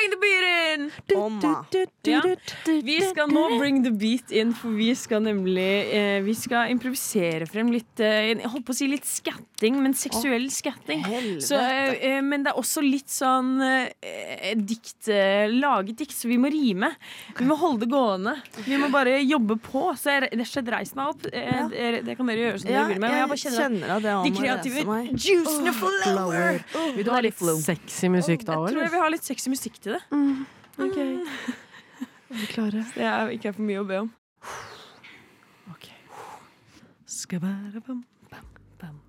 bring the beat in! Ja, vi skal nå bring the beat in, for vi skal nemlig vi skal improvisere frem litt jeg holdt på å si litt skatting, men seksuell skatting. Så, men det er også litt sånn dikt, laget dikt, så vi må rime. Vi må holde det gående. Vi må bare jobbe på. Så jeg rett og slett reis meg opp. Det kan dere gjøre som dere vil med. Men jeg bare kjenner at de kreative juicene flower. Vil du ha litt sexy musikk da, eller? Jeg tror jeg vil ha litt sexy musikk til det. Ok. Er vi klare? Det er ikke for mye å be om. Ok. Skal være bam.